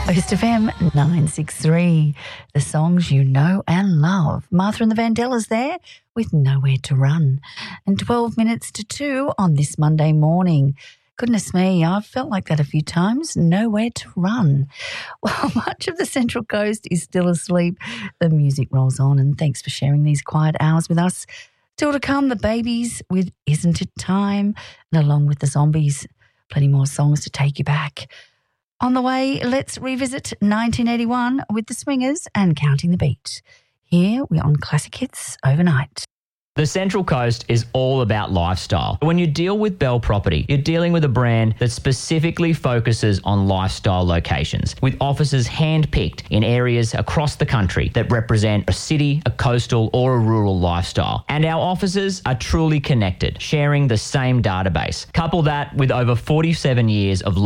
Coast FM 963, the songs you know and love. Martha and the Vandellas there with Nowhere to Run. And 12 minutes to 2 on this Monday morning. Goodness me, I've felt like that a few times. Nowhere to run. Well, much of the Central Coast is still asleep. The music rolls on, and thanks for sharing these quiet hours with us. Still to come, the Babies with Isn't It Time? And along with the Zombies, plenty more songs to take you back. On the way, let's revisit 1981 with the Swingers and Counting the Beat. Here we're on Classic Hits Overnight. The Central Coast is all about lifestyle. When you deal with Bell Property, you're dealing with a brand that specifically focuses on lifestyle locations, with offices hand-picked in areas across the country that represent a city, a coastal or a rural lifestyle. And our offices are truly connected, sharing the same database. Couple that with over 47 years of